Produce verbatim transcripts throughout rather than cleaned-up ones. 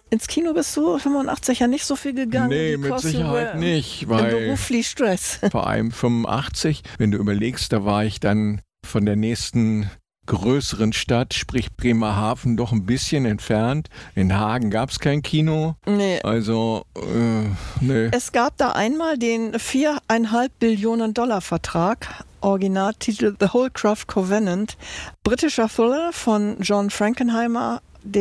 ins Kino bist du fünfundachtzig ja nicht so viel gegangen. Nee, mit Sicherheit nicht, weil beruflich Stress. Vor allem fünfundachtzig, wenn du überlegst, da war ich dann von der nächsten größeren Stadt, sprich Bremerhaven, doch ein bisschen entfernt. In Hagen gab es kein Kino. Nee. Also, äh, nee. Es gab da einmal den viereinhalb Billionen Dollar Vertrag, Originaltitel The Holcroft Covenant, britischer Thriller von John Frankenheimer,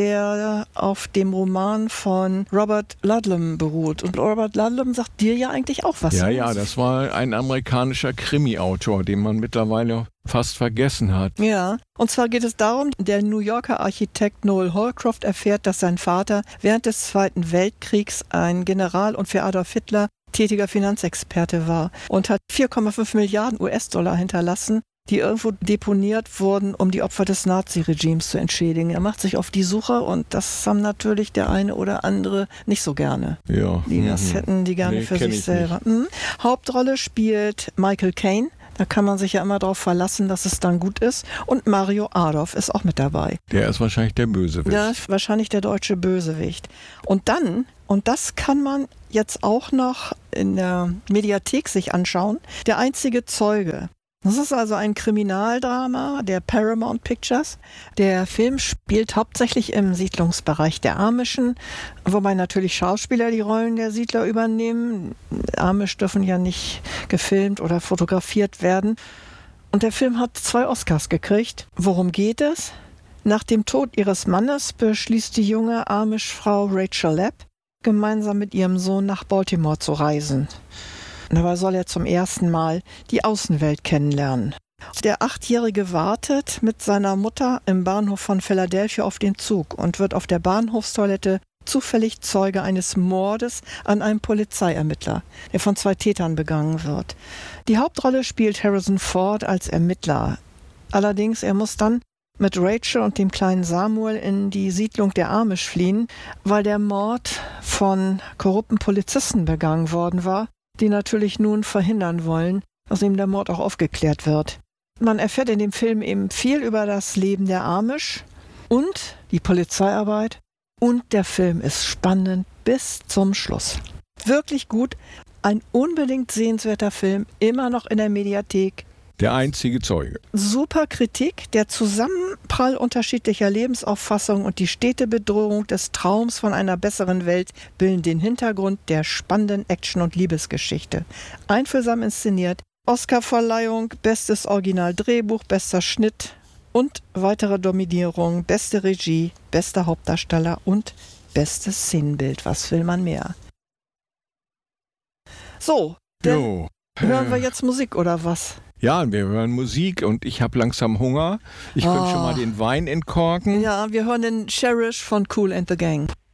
der auf dem Roman von Robert Ludlum beruht. Und Robert Ludlum sagt dir ja eigentlich auch was. Ja, ja, das war ein amerikanischer Krimi-Autor, den man mittlerweile fast vergessen hat. Ja, und zwar geht es darum, der New Yorker Architekt Noel Holcroft erfährt, dass sein Vater während des Zweiten Weltkriegs ein General und für Adolf Hitler tätiger Finanzexperte war und hat vier Komma fünf Milliarden U S-Dollar hinterlassen, die irgendwo deponiert wurden, um die Opfer des Nazi-Regimes zu entschädigen. Er macht sich auf die Suche und das haben natürlich der eine oder andere nicht so gerne. Ja. Die das mhm. hätten die gerne Nee, für kenn sich ich selber. Mhm. Hauptrolle spielt Michael Caine. Da kann man sich ja immer darauf verlassen, dass es dann gut ist. Und Mario Adorf ist auch mit dabei. Der ist wahrscheinlich der Bösewicht. Der ist wahrscheinlich der deutsche Bösewicht. Und dann, und das kann man jetzt auch noch in der Mediathek sich anschauen, der einzige Zeuge. Das ist also ein Kriminaldrama der Paramount Pictures. Der Film spielt hauptsächlich im Siedlungsbereich der Amischen, wobei natürlich Schauspieler die Rollen der Siedler übernehmen. Amish dürfen ja nicht gefilmt oder fotografiert werden. Und der Film hat zwei Oscars gekriegt. Worum geht es? Nach dem Tod ihres Mannes beschließt die junge Amish-Frau Rachel Lapp, gemeinsam mit ihrem Sohn nach Baltimore zu reisen. Dabei soll er zum ersten Mal die Außenwelt kennenlernen. Der Achtjährige wartet mit seiner Mutter im Bahnhof von Philadelphia auf den Zug und wird auf der Bahnhofstoilette zufällig Zeuge eines Mordes an einem Polizeiermittler, der von zwei Tätern begangen wird. Die Hauptrolle spielt Harrison Ford als Ermittler. Allerdings, er muss dann mit Rachel und dem kleinen Samuel in die Siedlung der Amish fliehen, weil der Mord von korrupten Polizisten begangen worden war, die natürlich nun verhindern wollen, dass eben der Mord auch aufgeklärt wird. Man erfährt in dem Film eben viel über das Leben der Amish und die Polizeiarbeit und der Film ist spannend bis zum Schluss. Wirklich gut, ein unbedingt sehenswerter Film, immer noch in der Mediathek. Der einzige Zeuge. Super Kritik, der Zusammenprall unterschiedlicher Lebensauffassungen und die stete Bedrohung des Traums von einer besseren Welt bilden den Hintergrund der spannenden Action- und Liebesgeschichte. Einfühlsam inszeniert, Oscarverleihung, bestes Originaldrehbuch, bester Schnitt und weitere Dominierung, beste Regie, bester Hauptdarsteller und bestes Szenenbild. Was will man mehr? So, dann Jo. hören wir jetzt Musik oder was? Ja, wir hören Musik und ich habe langsam Hunger. Ich Oh. könnte schon mal den Wein entkorken. Ja, wir hören den Cherish von Kool and the Gang.